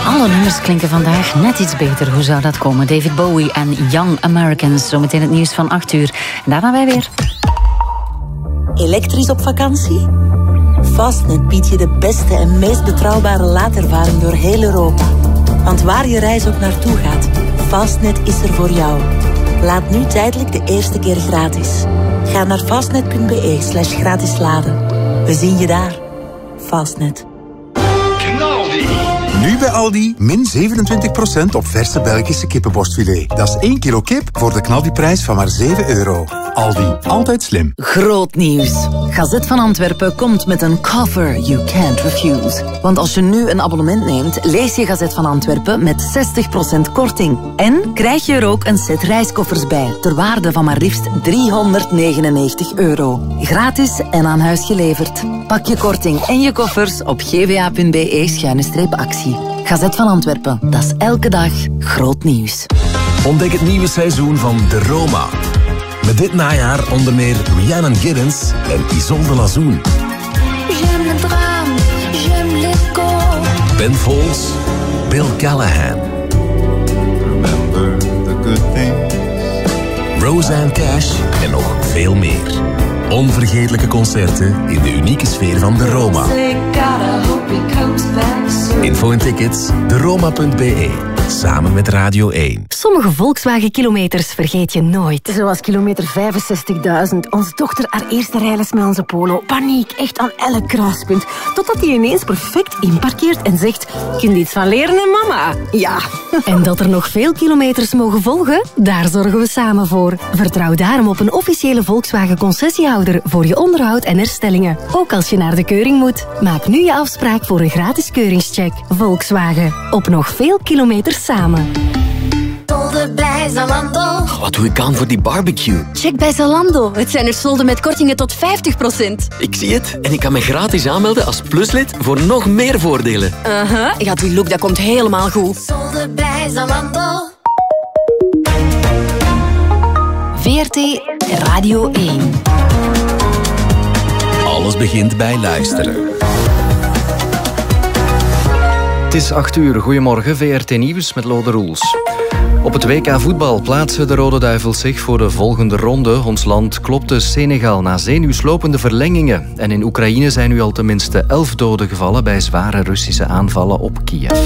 Alle nummers klinken vandaag net iets beter. Hoe zou dat komen? David Bowie en Young Americans. Zometeen het nieuws van 8 uur. En daarna wij weer. Elektrisch op vakantie? Fastnet biedt je de beste en meest betrouwbare laadervaring door heel Europa. Want waar je reis ook naartoe gaat, Fastnet is er voor jou. Laat nu tijdelijk de eerste keer gratis. Ga naar fastnet.be/gratis laden. We zien je daar. Fastnet. Nu bij Aldi, min 27% op verse Belgische kippenborstfilet. Dat is 1 kilo kip voor de knaldiprijs van maar €7. Aldi, altijd slim. Groot nieuws. Gazet van Antwerpen komt met een cover you can't refuse. Want als je nu een abonnement neemt, lees je Gazet van Antwerpen met 60% korting. En krijg je er ook een set reiskoffers bij, ter waarde van maar liefst €399. Gratis en aan huis geleverd. Pak je korting en je koffers op gva.be/actie. Gazet van Antwerpen, dat is elke dag groot nieuws. Ontdek het nieuwe seizoen van De Roma. Met dit najaar onder meer Rhiannon Giddens en Isolde Lazoen. J'aime le drame, j'aime l'écho. Ben Folds, Bill Callahan. Remember the good things. Roseanne Cash en nog veel meer. Onvergetelijke concerten in de unieke sfeer van De Roma. Info en tickets, deroma.be. Samen met Radio 1. Sommige Volkswagen-kilometers vergeet je nooit. Zoals kilometer 65.000. Onze dochter haar eerste rijles met onze Polo. Paniek, echt aan elk kruispunt. Totdat hij ineens perfect inparkeert en zegt... Kun je iets van leren, hè, mama? Ja. En dat er nog veel kilometers mogen volgen? Daar zorgen we samen voor. Vertrouw daarom op een officiële Volkswagen-concessiehouder voor je onderhoud en herstellingen. Ook als je naar de keuring moet. Maak nu je afspraak voor een gratis keuringscheck. Volkswagen. Op nog veel kilometers samen. Solden bij Zalando. Wat doe ik aan voor die barbecue? Check bij Zalando. Het zijn er solden met kortingen tot 50%. Ik zie het en ik kan me gratis aanmelden als pluslid voor nog meer voordelen. Ja, die look, dat komt helemaal goed. Solden bij Zalando. VRT Radio 1. Alles begint bij luisteren. Het is 8 uur. Goedemorgen, VRT Nieuws met Lode Roels. Op het WK voetbal plaatsen de Rode Duivels zich voor de volgende ronde. Ons land klopte Senegal na zenuwslopende verlengingen. En in Oekraïne zijn nu al tenminste 11 doden gevallen bij zware Russische aanvallen op Kiev.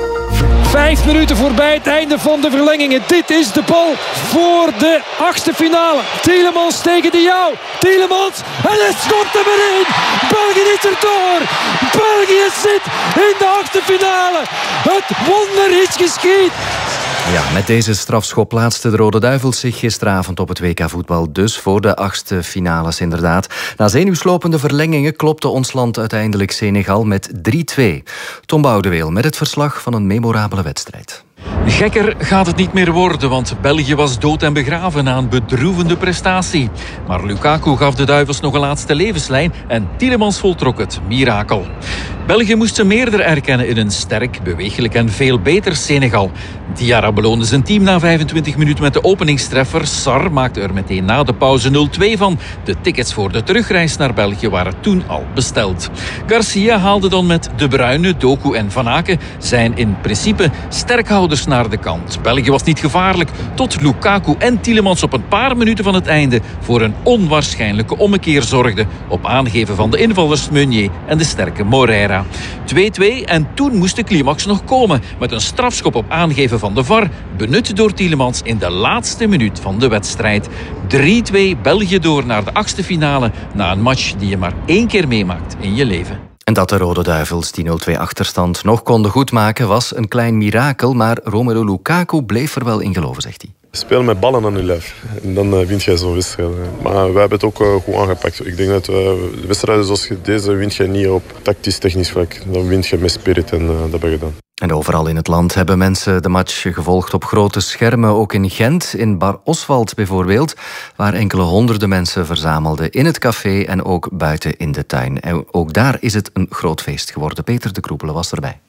5 minuten voorbij het einde van de verlengingen. Dit is de bal voor de achtste finale. Tielemans tegen de jou. Tielemans en het schot er weer in. België is er door. België zit in de achtste finale. Het wonder is geschied. Ja, met deze strafschop plaatsten de Rode Duivels zich gisteravond op het WK voetbal dus voor de achtste finales inderdaad. Na zenuwslopende verlengingen klopte ons land uiteindelijk Senegal met 3-2. Tom Boudeweel met het verslag van een memorabele wedstrijd. Gekker gaat het niet meer worden, want België was dood en begraven na een bedroevende prestatie. Maar Lukaku gaf de Duivels nog een laatste levenslijn en Tielemans voltrok het mirakel. België moest ze meerder erkennen in een sterk, bewegelijk en veel beter Senegal. Diarra beloonde zijn team na 25 minuten met de openingstreffer. Sarr maakte er meteen na de pauze 0-2 van. De tickets voor de terugreis naar België waren toen al besteld. Garcia haalde dan met De Bruyne, Doku en Van Aken zijn in principe sterkhouders naar de kant. België was niet gevaarlijk tot Lukaku en Tielemans op een paar minuten van het einde voor een onwaarschijnlijke ommekeer zorgden op aangeven van de invallers Meunier en de sterke Moreira. 2-2 en toen moest de climax nog komen met een strafschop op aangeven van de VAR, benut door Tielemans in de laatste minuut van de wedstrijd. 3-2 België door naar de achtste finale na een match die je maar 1 keer meemaakt in je leven. En dat de Rode Duivels die 0-2 achterstand nog konden goedmaken was een klein mirakel, maar Romelu Lukaku bleef er wel in geloven, zegt hij. Speel met ballen aan je lijf. En dan wint jij zo'n wedstrijd. Maar wij hebben het ook goed aangepakt. Ik denk dat wedstrijden zoals deze wint je niet op tactisch-technisch vlak. Dan wint je met spirit en dat heb je gedaan. En overal in het land hebben mensen de match gevolgd op grote schermen. Ook in Gent, in Bar Oswald bijvoorbeeld, waar enkele honderden mensen verzamelden in het café en ook buiten in de tuin. En ook daar is het een groot feest geworden. Peter de Kroepelen was erbij.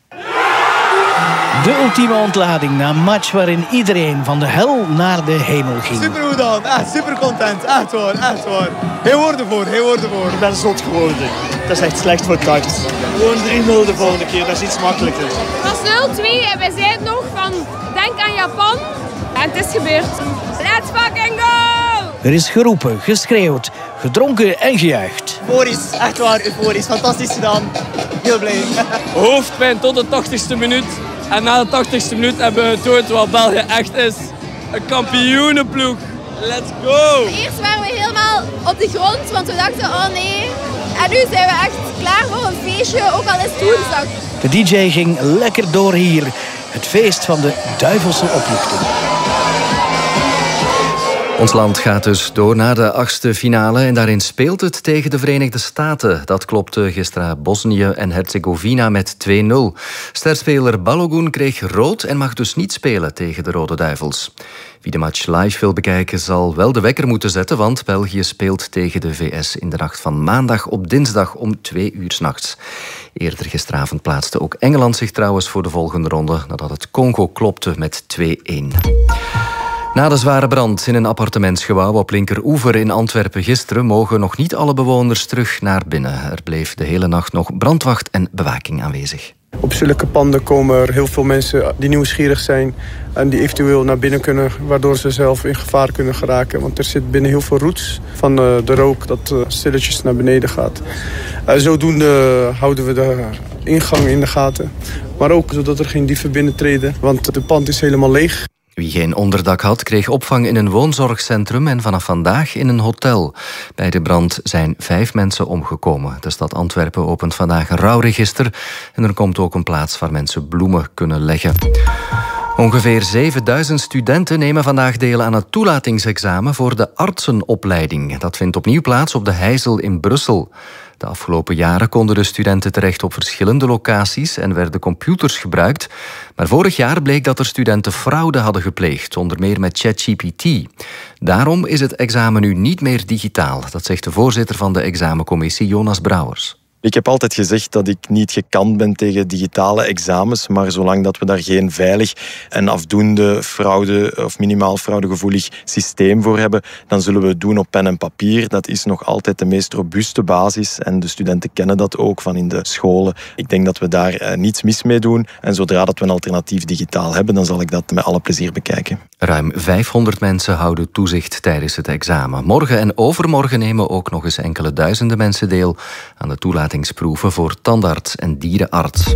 De ultieme ontlading na een match waarin iedereen van de hel naar de hemel ging. Super goed dan, super content, echt waar. Heel woorden voor. Ik ben zot geworden. dat is echt slecht voor tact. Gewoon 3-0 de volgende keer, dat is iets makkelijker. Het was 0-2 en wij zeiden nog van denk aan Japan. En het is gebeurd. Let's fucking go! Er is geroepen, geschreeuwd, gedronken en gejuicht. Euforisch, echt waar, euforisch. Fantastisch gedaan. Heel blij. Hoofdpijn tot de 80ste minuut. En na de 80ste minuut hebben we getoond wat België echt is. Een kampioenenploeg. Let's go! Eerst waren we helemaal op de grond, want we dachten, oh nee. En nu zijn we echt klaar voor een feestje, ook al is het woensdag. De DJ ging lekker door hier. Het feest van de duivelse opluchting. Ons land gaat dus door naar de 8e finale en daarin speelt het tegen de Verenigde Staten. Dat klopte gisteren Bosnië en Herzegovina met 2-0. Sterspeler Balogun kreeg rood en mag dus niet spelen tegen de Rode Duivels. Wie de match live wil bekijken zal wel de wekker moeten zetten, want België speelt tegen de VS in de nacht van maandag op dinsdag om 2 uur 's nachts. Eerder gisteravond plaatste ook Engeland zich trouwens voor de volgende ronde nadat het Congo klopte met 2-1. Na de zware brand in een appartementsgebouw op Linkeroever in Antwerpen gisteren mogen nog niet alle bewoners terug naar binnen. Er bleef de hele nacht nog brandwacht en bewaking aanwezig. Op zulke panden komen er heel veel mensen die nieuwsgierig zijn en die eventueel naar binnen kunnen, waardoor ze zelf in gevaar kunnen geraken. Want er zit binnen heel veel roots van de rook dat stilletjes naar beneden gaat. Zodoende houden we de ingang in de gaten. Maar ook zodat er geen dieven binnentreden, want de pand is helemaal leeg. Wie geen onderdak had, kreeg opvang in een woonzorgcentrum en vanaf vandaag in een hotel. Bij de brand zijn 5 mensen omgekomen. De stad Antwerpen opent vandaag een rouwregister en er komt ook een plaats waar mensen bloemen kunnen leggen. Ongeveer 7000 studenten nemen vandaag deel aan het toelatingsexamen voor de artsenopleiding. Dat vindt opnieuw plaats op de Heijzel in Brussel. De afgelopen jaren konden de studenten terecht op verschillende locaties en werden computers gebruikt. Maar vorig jaar bleek dat er studenten fraude hadden gepleegd, onder meer met ChatGPT. Daarom is het examen nu niet meer digitaal. Dat zegt de voorzitter van de examencommissie, Jonas Brouwers. Ik heb altijd gezegd dat ik niet gekant ben tegen digitale examens, maar zolang dat we daar geen veilig en afdoende fraude of minimaal fraudegevoelig systeem voor hebben, dan zullen we het doen op pen en papier. Dat is nog altijd de meest robuuste basis en de studenten kennen dat ook van in de scholen. Ik denk dat we daar niets mis mee doen en zodra dat we een alternatief digitaal hebben, dan zal ik dat met alle plezier bekijken. Ruim 500 mensen houden toezicht tijdens het examen. Morgen en overmorgen nemen ook nog eens enkele duizenden mensen deel aan de toelatingsproeven voor tandarts en dierenarts.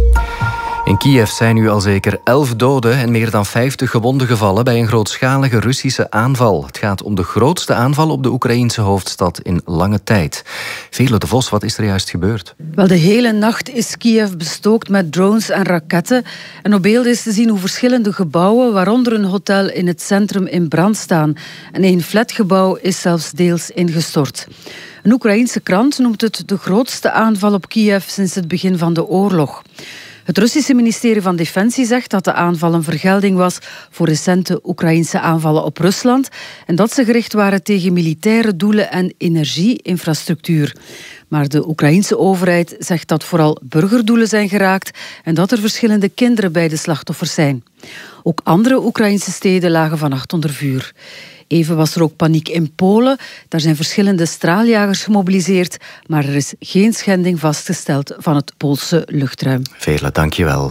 In Kiev zijn nu al zeker 11 doden en meer dan 50 gewonden gevallen bij een grootschalige Russische aanval. Het gaat om de grootste aanval op de Oekraïense hoofdstad in lange tijd. Veerle de Vos, wat is er juist gebeurd? Wel, de hele nacht is Kiev bestookt met drones en raketten. En op beelden is te zien hoe verschillende gebouwen, waaronder een hotel in het centrum, in brand staan. En een flatgebouw is zelfs deels ingestort. Een Oekraïense krant noemt het de grootste aanval op Kiev sinds het begin van de oorlog. Het Russische ministerie van Defensie zegt dat de aanval een vergelding was voor recente Oekraïense aanvallen op Rusland en dat ze gericht waren tegen militaire doelen en energieinfrastructuur. Maar de Oekraïense overheid zegt dat vooral burgerdoelen zijn geraakt en dat er verschillende kinderen bij de slachtoffers zijn. Ook andere Oekraïense steden lagen vannacht onder vuur. Even was er ook paniek in Polen. Daar zijn verschillende straaljagers gemobiliseerd, maar er is geen schending vastgesteld van het Poolse luchtruim. Veerle, dankjewel.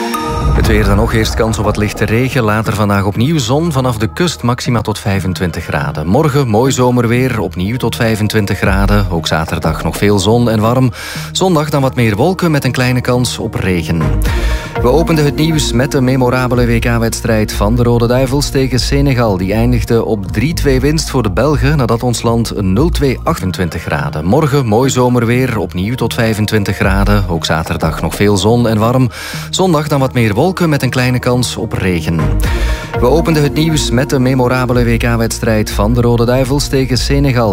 Het weer dan nog. Eerst kans op wat lichte regen. Later vandaag opnieuw zon. Vanaf de kust maxima tot 25 graden. Morgen mooi zomerweer. Opnieuw tot 25 graden. Ook zaterdag nog veel zon en warm. Zondag dan wat meer wolken met een kleine kans op regen. We openden het nieuws met de memorabele WK-wedstrijd van de Rode Duivels tegen Senegal. Die eindigde op 3-2 winst voor de Belgen nadat ons land een 0-2 28 graden. Morgen mooi zomerweer. Opnieuw tot 25 graden. Ook zaterdag nog veel zon en warm. Zondag dan wat meer wolken met een kleine kans op regen. We openden het nieuws met de memorabele WK-wedstrijd van de Rode Duivels tegen Senegal.